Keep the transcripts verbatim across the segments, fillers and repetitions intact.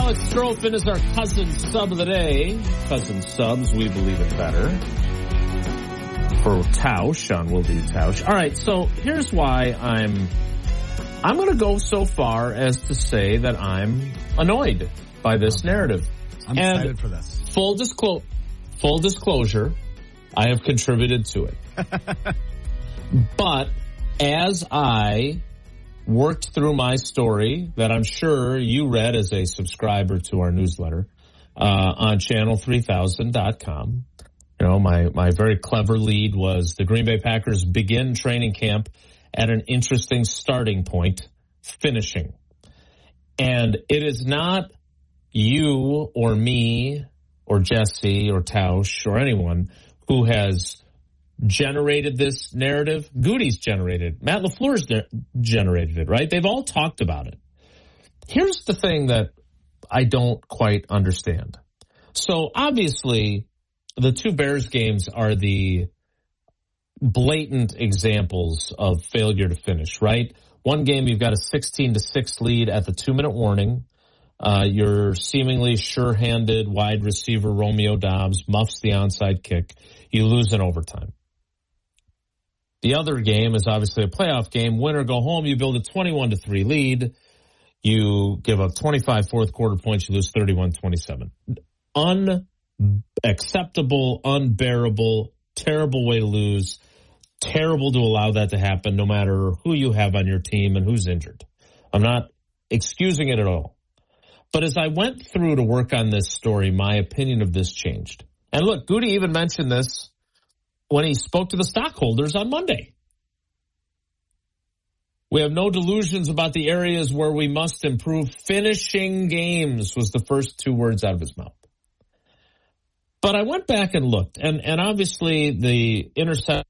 Alex Strofen is our cousin sub of the day. Cousin subs, we believe it better. For Tausch on Will Be Tausch. All right, so here's why I'm I'm going to go so far as to say that I'm annoyed by this narrative. I'm and excited for this. Full disclo- full disclosure, I have contributed to it. But as I worked through my story that I'm sure you read as a subscriber to our newsletter uh, on channel three thousand dot com. You know, my, my very clever lead was the Green Bay Packers begin training camp at an interesting starting point, finishing. And it is not you or me or Jesse or Tausch or anyone who has generated this narrative. Goody's generated. Matt LaFleur's de- generated it, right? They've all talked about it. Here's the thing that I don't quite understand. So obviously, the two Bears games are the blatant examples of failure to finish, right? One game, you've got a sixteen to six lead at the two-minute warning. Uh, your seemingly sure-handed wide receiver Romeo Doubs muffs the onside kick. You lose in overtime. The other game is obviously a playoff game. Win or go home. You build a twenty-one to three lead. You give up twenty-five fourth quarter points. You lose thirty-one twenty-seven. Unacceptable, unbearable, terrible way to lose. Terrible to allow that to happen no matter who you have on your team and who's injured. I'm not excusing it at all. But as I went through to work on this story, my opinion of this changed. And look, Goody even mentioned this when he spoke to the stockholders on Monday. We have no delusions about the areas where we must improve. Finishing games was the first two words out of his mouth. But I went back and looked, and, and obviously the interception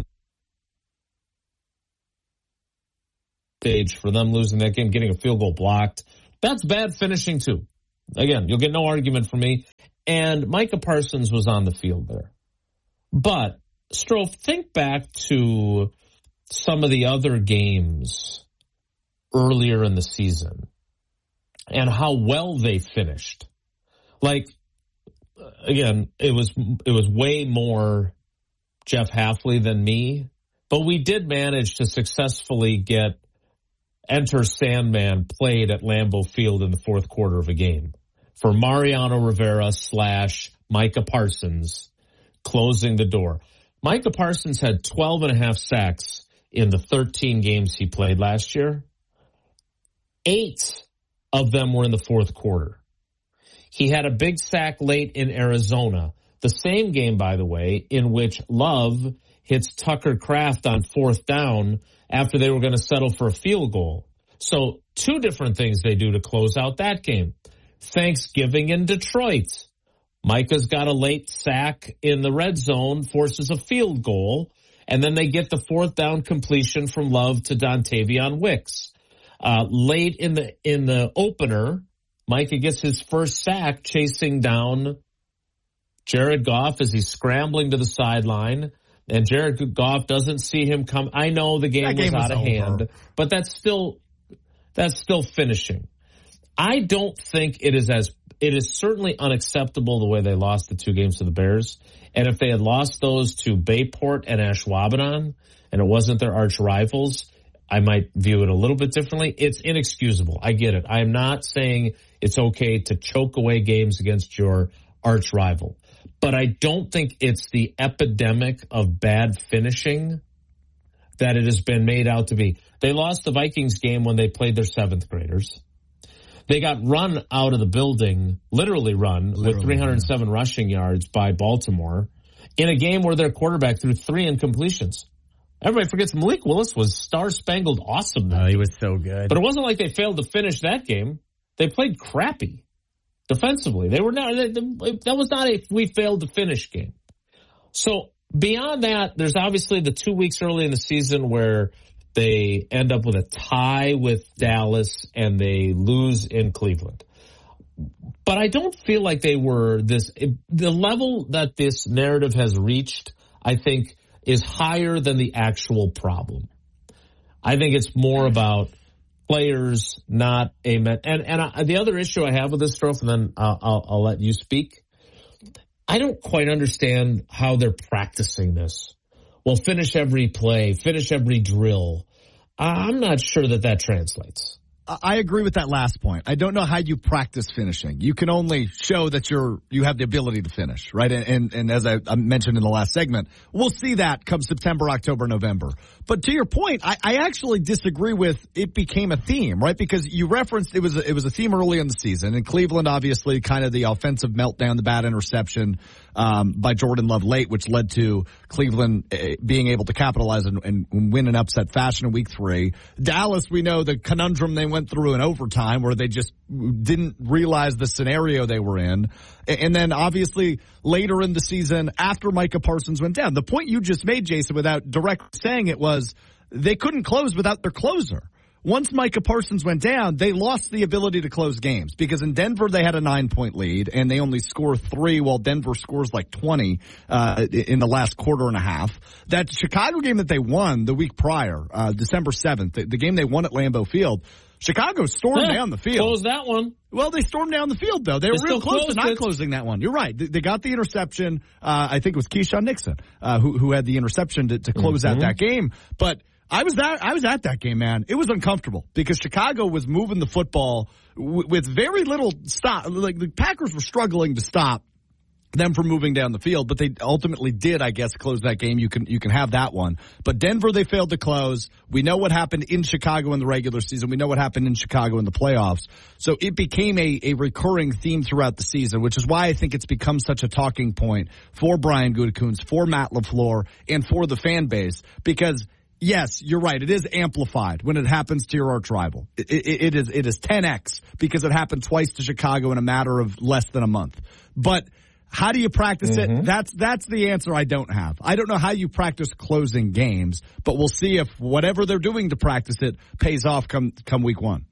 stage for them losing that game, getting a field goal blocked, that's bad finishing too. Again, you'll get no argument from me. And Micah Parsons was on the field there. But, Strofe, think back to some of the other games earlier in the season and how well they finished. Like, again, it was it was way more Jeff Hafley than me, but we did manage to successfully get Enter Sandman played at Lambeau Field in the fourth quarter of a game for Mariano Rivera slash Micah Parsons closing the door. Micah Parsons had twelve and a half sacks in the thirteen games he played last year. Eight of them were in the fourth quarter. He had a big sack late in Arizona, the same game, by the way, in which Love hits Tucker Kraft on fourth down after they were going to settle for a field goal. So two different things they do to close out that game. Thanksgiving in Detroit. Micah's got a late sack in the red zone, forces a field goal, and then they get the fourth down completion from Love to Dontavion Wicks. Uh, late in the in the opener, Micah gets his first sack chasing down Jared Goff as he's scrambling to the sideline. And Jared Goff doesn't see him come. I know the game, game was out was of over. hand, but that's still that's still finishing. I don't think it is as it is certainly unacceptable the way they lost the two games to the Bears. And if they had lost those to Bayport and Ashwaubenon, and it wasn't their arch rivals, I might view it a little bit differently. It's inexcusable. I get it. I am not saying it's okay to choke away games against your arch rival. But I don't think it's the epidemic of bad finishing that it has been made out to be. They lost the Vikings game when they played their seventh graders. They got run out of the building, literally run, literally, with three hundred seven yeah. rushing yards by Baltimore in a game where their quarterback threw three incompletions. Everybody forgets Malik Willis was star-spangled awesome. Oh, he was so good. But it wasn't like they failed to finish that game. They played crappy. Defensively, they were not. That was not a we failed to finish game. So beyond that, there's obviously the two weeks early in the season where they end up with a tie with Dallas and they lose in Cleveland. But I don't feel like they were this. The level that this narrative has reached, I think, is higher than the actual problem. I think it's more about players, not a men. And and I, the other issue I have with this, Strofe, and then I'll, I'll, I'll let you speak. I don't quite understand how they're practicing this. Well, finish every play, finish every drill. I'm not sure that that translates. I agree with that last point. I don't know how you practice finishing. You can only show that you're you have the ability to finish, right? And and, and as I, I mentioned in the last segment, we'll see that come September, October, November. But to your point, I, I actually disagree with it became a theme, right? Because you referenced it was a, it was a theme early in the season, and Cleveland obviously kind of the offensive meltdown, the bad interception um, by Jordan Love late, which led to Cleveland uh, being able to capitalize and, and win in upset fashion in week three. Dallas, we know the conundrum they went through in overtime where they just didn't realize the scenario they were in. And then obviously later in the season after Micah Parsons went down. The point you just made, Jason, without directly saying it, was they couldn't close without their closer. Once Micah Parsons went down, they lost the ability to close games because in Denver they had a nine-point lead and they only score three while Denver scores like twenty uh, in the last quarter and a half. That Chicago game that they won the week prior, uh, December seventh, the, the game they won at Lambeau Field, Chicago stormed yeah, down the field. Closed that one. Well, they stormed down the field, though. They, they were real close to not it. closing that one. You're right. They, they got the interception. Uh, I think it was Keyshawn Nixon uh, who, who had the interception to, to close mm-hmm. out that game. But I was at, I was at that game, man. It was uncomfortable because Chicago was moving the football w- with very little stop. Like the Packers were struggling to stop them from moving down the field, but they ultimately did, I guess, close that game. You can you can have that one. But Denver, they failed to close. We know what happened in Chicago in the regular season. We know what happened in Chicago in the playoffs. So it became a, a recurring theme throughout the season, which is why I think it's become such a talking point for Brian Gutekunst, for Matt LaFleur, and for the fan base. Because, yes, you're right, it is amplified when it happens to your arch rival. It, it, it is it is ten X because it happened twice to Chicago in a matter of less than a month. But how do you practice mm-hmm. it? That's that's the answer I don't have. I don't know how you practice closing games, but we'll see if whatever they're doing to practice it pays off come come week one.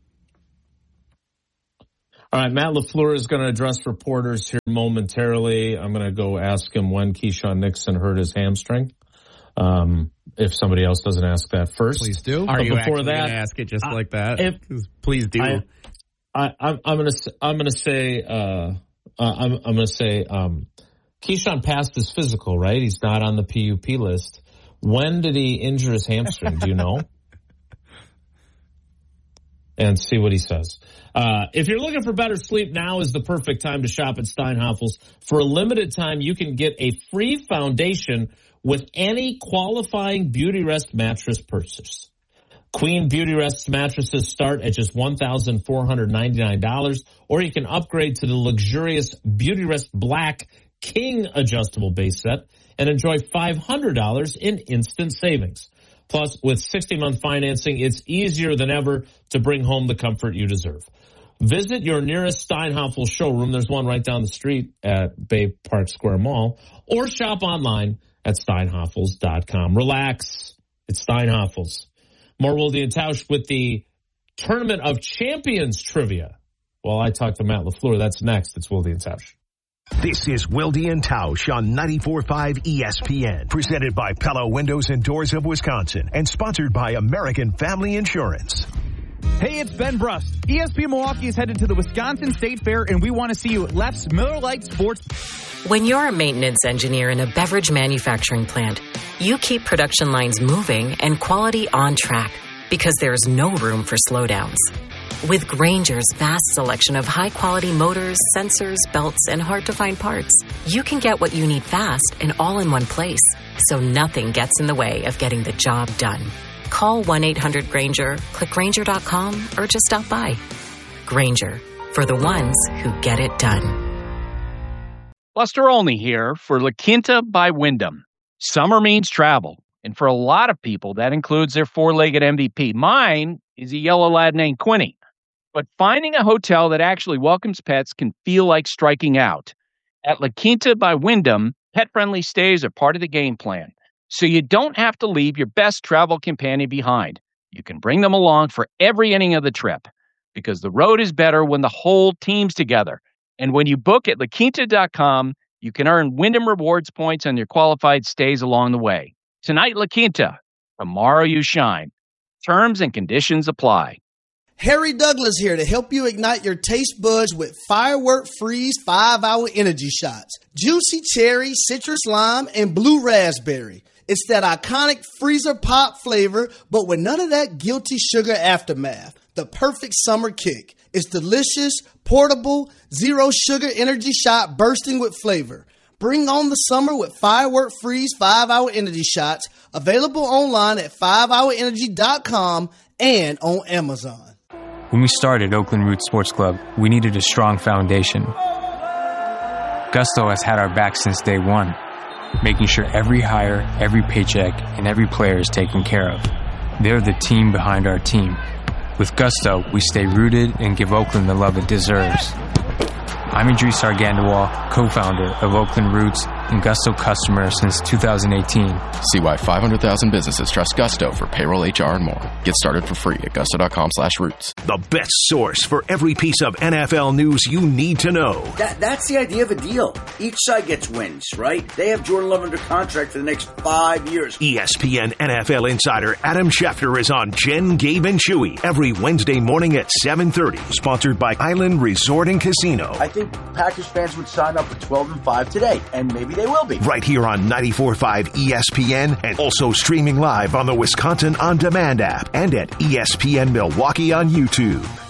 All right, Matt LaFleur is going to address reporters here momentarily. I'm going to go ask him when Keyshawn Nixon hurt his hamstring. Um, if somebody else doesn't ask that first. Please do. Are but you before actually that, going to ask it just I, like that? If, Please do. I, I, I'm, I'm going to I'm going to say uh, uh, I'm, I'm going to say um, Keyshawn passed his physical, right? He's not on the P U P list. When did he injure his hamstring? Do you know? And see what he says. Uh, if you're looking for better sleep, now is the perfect time to shop at Steinhafels. For a limited time, you can get a free foundation with any qualifying Beautyrest mattress purchase. Queen Beautyrest mattresses start at just one thousand four hundred ninety-nine dollars, or you can upgrade to the luxurious Beautyrest Black King adjustable base set and enjoy five hundred dollars in instant savings. Plus, with sixty-month financing, it's easier than ever to bring home the comfort you deserve. Visit your nearest Steinhafel showroom. There's one right down the street at Bay Park Square Mall. Or shop online at steinhafels dot com. Relax. It's Steinhafels. More Wilde and Tausch with the Tournament of Champions trivia. While I talk to Matt LaFleur, that's next. It's Wilde and Tausch. This is Wilde and Tausch on ninety-four point five E S P N, presented by Pella Windows and Doors of Wisconsin, and sponsored by American Family Insurance. Hey, it's Ben Brust. E S P N Milwaukee is headed to the Wisconsin State Fair, and we want to see you at Leff's Miller Lite Sports. When you're a maintenance engineer in a beverage manufacturing plant, you keep production lines moving and quality on track because there's no room for slowdowns. With Grainger's vast selection of high-quality motors, sensors, belts, and hard-to-find parts, you can get what you need fast and all in one place, so nothing gets in the way of getting the job done. Call one eight hundred Grainger, click Grainger dot com, or just stop by. Grainger, for the ones who get it done. Buster Olney here for La Quinta by Wyndham. Summer means travel, and for a lot of people, that includes their four-legged M V P. Mine is a yellow lad named Quinny. But finding a hotel that actually welcomes pets can feel like striking out. At La Quinta by Wyndham, pet-friendly stays are part of the game plan, so you don't have to leave your best travel companion behind. You can bring them along for every inning of the trip, because the road is better when the whole team's together. And when you book at La Quinta dot com, you can earn Wyndham Rewards points on your qualified stays along the way. Tonight, La Quinta. Tomorrow, you shine. Terms and conditions apply. Harry Douglas here to help you ignite your taste buds with Firework Freeze five hour Energy Shots. Juicy cherry, citrus lime, and blue raspberry. It's that iconic freezer pop flavor, but with none of that guilty sugar aftermath. The perfect summer kick. It's delicious, portable, zero sugar energy shot bursting with flavor. Bring on the summer with Firework Freeze five hour Energy Shots. Available online at five hour energy dot com and on Amazon. When we started Oakland Roots Sports Club, we needed a strong foundation. Gusto has had our back since day one, making sure every hire, every paycheck, and every player is taken care of. They're the team behind our team. With Gusto, we stay rooted and give Oakland the love it deserves. I'm Idris Argandawal, co-founder of Oakland Roots and Gusto customer since two thousand eighteen. See why five hundred thousand businesses trust Gusto for payroll, H R, and more. Get started for free at gusto.com slash roots. The best source for every piece of N F L news you need to know. That, that's the idea of a deal. Each side gets wins, right? They have Jordan Love under contract for the next five years. E S P N N F L insider Adam Schefter is on Jen, Gabe, and Chewy every Wednesday morning at seven thirty. Sponsored by Island Resort and Casino. I think Packers fans would sign up for twelve and five today, and maybe they will be. Right here on ninety-four point five E S P N and also streaming live on the Wisconsin On Demand app and at E S P N Milwaukee on YouTube.